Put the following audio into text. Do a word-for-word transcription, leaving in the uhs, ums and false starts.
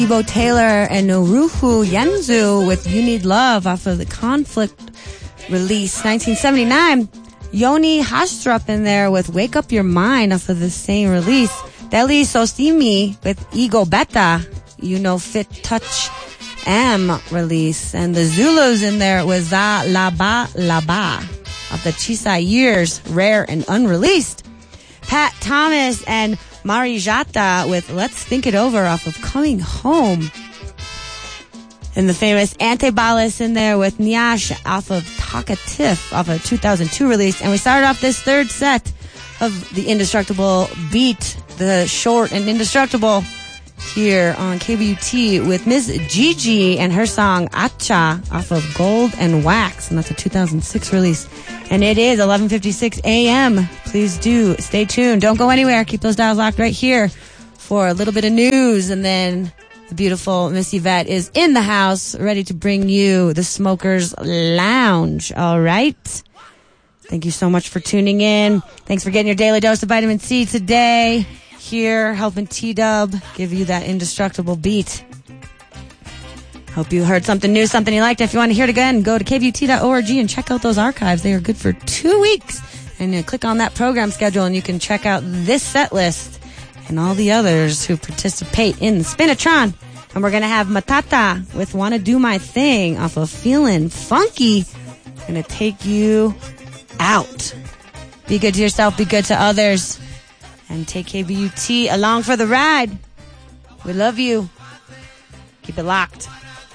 Ivo Taylor and Noruhu Yenzu with You Need Love off of the Conflict release, nineteen seventy-nine. Yoni Hastrup in there with Wake Up Your Mind off of the same release. Deli Sosimi with Ego Beta, You Know Fit Touch M release. And the Zulus in there with Za Laba Laba of the Chisa Years, rare and unreleased. Pat Thomas and Marijata with Let's Think It Over off of Coming Home. And the famous Antebalas in there with Nyash off of Talkative off of two thousand two release. And we started off this third set of the Indestructible Beat, the short and indestructible, here on K B U T with Miss Gigi and her song Acha off of Gold and Wax. And that's a two thousand six release. And it is eleven fifty-six a.m. Please do stay tuned. Don't go anywhere. Keep those dials locked right here for a little bit of news. And then the beautiful Miss Yvette is in the house, ready to bring you the Smokers Lounge. All right. Thank you so much for tuning in. Thanks for getting your daily dose of vitamin C today. Here, helping T-Dub give you that indestructible beat. Hope you heard something new, something you liked. If you want to hear it again, go to k b u t dot org and check out those archives. They are good for two weeks. And you click on that program schedule and you can check out this set list and all the others who participate in the Spinatron. And we're going to have Matata with Wanna Do My Thing off of Feelin' Funky. Going to take you out. Be good to yourself, be good to others, and take K B U T along for the ride. We love you. Keep it locked.